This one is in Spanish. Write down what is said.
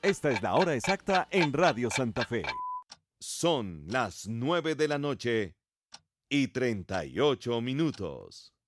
Esta es la hora exacta en Radio Santa Fe. Son las 9 de la noche y 38 minutos.